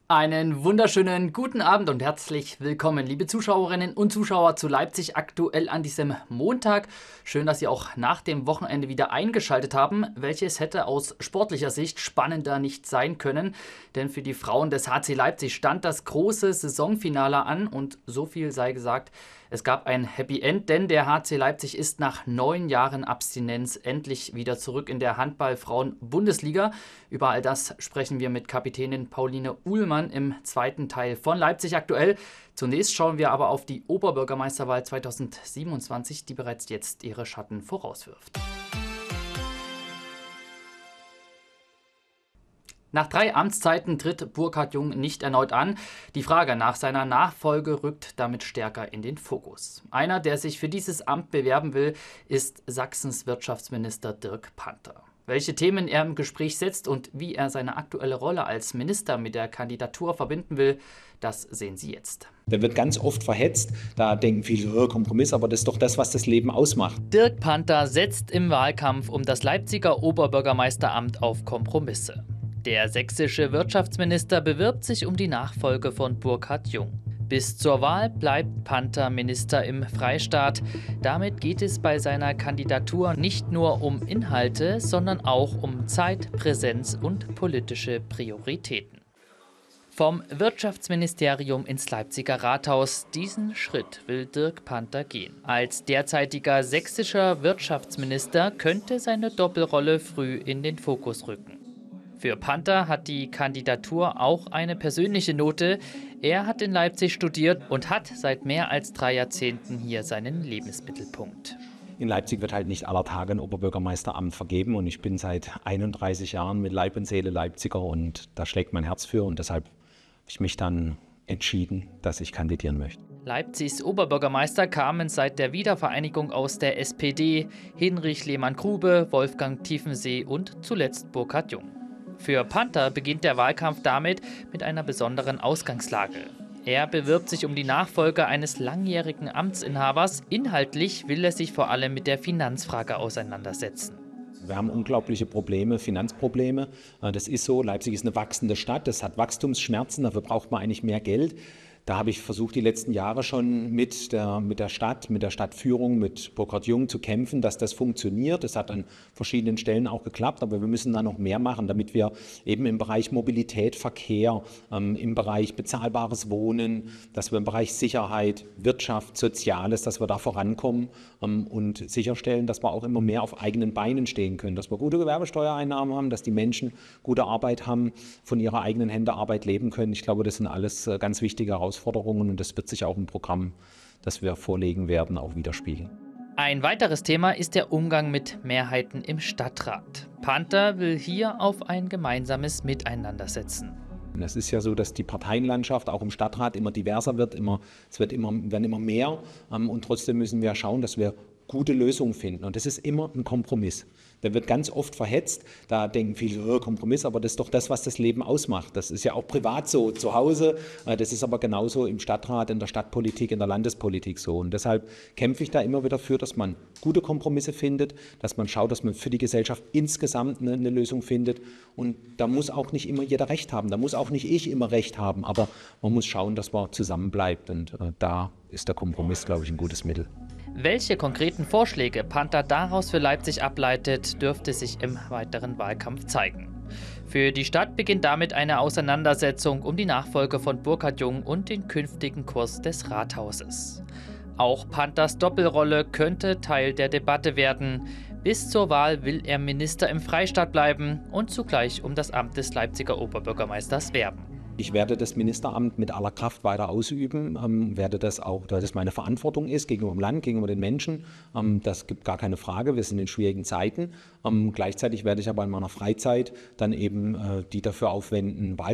Einen wunderschönen guten Abend und herzlich willkommen, liebe Zuschauerinnen und Zuschauer zu Leipzig aktuell an diesem Montag. Schön, dass Sie auch nach dem Wochenende wieder eingeschaltet haben, welches hätte aus sportlicher Sicht spannender nicht sein können. Denn für die Frauen des HC Leipzig stand das große Saisonfinale an und so viel sei gesagt, es gab ein Happy End, denn der HC Leipzig ist nach 9 Jahren Abstinenz endlich wieder zurück in der Handball-Frauen-Bundesliga. Über all das sprechen wir mit Kapitänin Pauline Uhlmann im zweiten Teil von Leipzig aktuell. Zunächst schauen wir aber auf die Oberbürgermeisterwahl 2027, die bereits jetzt ihre Schatten vorauswirft. Nach 3 Amtszeiten tritt Burkhard Jung nicht erneut an. Die Frage nach seiner Nachfolge rückt damit stärker in den Fokus. Einer, der sich für dieses Amt bewerben will, ist Sachsens Wirtschaftsminister Dirk Panther. Welche Themen er im Gespräch setzt und wie er seine aktuelle Rolle als Minister mit der Kandidatur verbinden will, das sehen Sie jetzt. Der wird ganz oft verhetzt. Da denken viele, Kompromiss, aber das ist doch das, was das Leben ausmacht. Dirk Panther setzt im Wahlkampf um das Leipziger Oberbürgermeisteramt auf Kompromisse. Der sächsische Wirtschaftsminister bewirbt sich um die Nachfolge von Burkhard Jung. Bis zur Wahl bleibt Panther Minister im Freistaat. Damit geht es bei seiner Kandidatur nicht nur um Inhalte, sondern auch um Zeit, Präsenz und politische Prioritäten. Vom Wirtschaftsministerium ins Leipziger Rathaus, diesen Schritt will Dirk Panther gehen. Als derzeitiger sächsischer Wirtschaftsminister könnte seine Doppelrolle früh in den Fokus rücken. Für Panther hat die Kandidatur auch eine persönliche Note. Er hat in Leipzig studiert und hat seit mehr als 3 Jahrzehnten hier seinen Lebensmittelpunkt. In Leipzig wird halt nicht aller Tage ein Oberbürgermeisteramt vergeben und ich bin seit 31 Jahren mit Leib und Seele Leipziger und da schlägt mein Herz für und deshalb habe ich mich dann entschieden, dass ich kandidieren möchte. Leipzigs Oberbürgermeister kamen seit der Wiedervereinigung aus der SPD: Hinrich Lehmann-Grube, Wolfgang Tiefensee und zuletzt Burkhard Jung. Für Panther beginnt der Wahlkampf damit mit einer besonderen Ausgangslage. Er bewirbt sich um die Nachfolge eines langjährigen Amtsinhabers. Inhaltlich will er sich vor allem mit der Finanzfrage auseinandersetzen. Wir haben unglaubliche Probleme, Finanzprobleme. Das ist so. Leipzig ist eine wachsende Stadt, das hat Wachstumsschmerzen, dafür braucht man eigentlich mehr Geld. Da habe ich versucht, die letzten Jahre schon mit der Stadtführung, mit Burkhard Jung zu kämpfen, dass das funktioniert. Das hat an verschiedenen Stellen auch geklappt, aber wir müssen da noch mehr machen, damit wir eben im Bereich Mobilität, Verkehr, im Bereich bezahlbares Wohnen, dass wir im Bereich Sicherheit, Wirtschaft, Soziales, dass wir da vorankommen und sicherstellen, dass wir auch immer mehr auf eigenen Beinen stehen können, dass wir gute Gewerbesteuereinnahmen haben, dass die Menschen gute Arbeit haben, von ihrer eigenen Hände Arbeit leben können. Ich glaube, das sind alles ganz wichtige Herausforderungen und das wird sich auch im Programm, das wir vorlegen werden, auch widerspiegeln. Ein weiteres Thema ist der Umgang mit Mehrheiten im Stadtrat. Panther will hier auf ein gemeinsames Miteinander setzen. Es ist ja so, dass die Parteienlandschaft auch im Stadtrat immer diverser wird, werden immer mehr und trotzdem müssen wir schauen, dass wir gute Lösungen finden und das ist immer ein Kompromiss. Der wird ganz oft verhetzt, da denken viele, Kompromiss, aber das ist doch das, was das Leben ausmacht. Das ist ja auch privat so, zu Hause, das ist aber genauso im Stadtrat, in der Stadtpolitik, in der Landespolitik so. Und deshalb kämpfe ich da immer wieder für, dass man gute Kompromisse findet, dass man schaut, dass man für die Gesellschaft insgesamt eine Lösung findet. Und da muss auch nicht immer jeder Recht haben, da muss auch nicht ich immer Recht haben, aber man muss schauen, dass man zusammenbleibt und da ist der Kompromiss, glaube ich, ein gutes Mittel. Welche konkreten Vorschläge Panther daraus für Leipzig ableitet, dürfte sich im weiteren Wahlkampf zeigen. Für die Stadt beginnt damit eine Auseinandersetzung um die Nachfolge von Burkhard Jung und den künftigen Kurs des Rathauses. Auch Panthers Doppelrolle könnte Teil der Debatte werden. Bis zur Wahl will er Minister im Freistaat bleiben und zugleich um das Amt des Leipziger Oberbürgermeisters werben. Ich werde das Ministeramt mit aller Kraft weiter ausüben, werde das auch, da das meine Verantwortung ist gegenüber dem Land, gegenüber den Menschen. Das gibt gar keine Frage, wir sind in schwierigen Zeiten. Gleichzeitig werde ich aber in meiner Freizeit dann eben die dafür aufwenden,